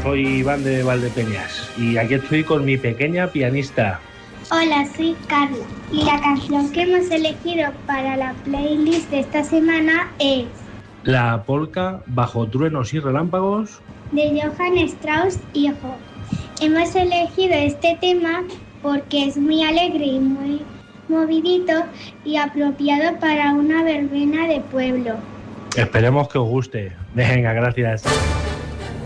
soy Iván de Valdepeñas y aquí estoy con mi pequeña pianista. Hola, soy Carla y la canción que hemos elegido para la playlist de esta semana es La polca Bajo truenos y relámpagos de Johann Strauss Hijo. Hemos elegido este tema porque es muy alegre y muy movidito y apropiado para una verbena de pueblo. Esperemos que os guste. Venga, gracias.